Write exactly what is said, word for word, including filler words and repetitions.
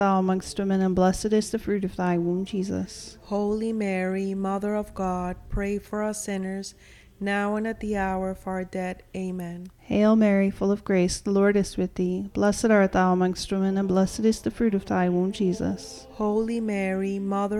thou amongst women, and blessed is the fruit of thy womb, Jesus. Holy Mary, Mother of God, pray for us sinners, now and at the hour of our death. Amen. Hail Mary, full of grace, the Lord is with thee. Blessed art thou amongst women, and blessed is the fruit of thy womb, Jesus. Holy Mary, Mother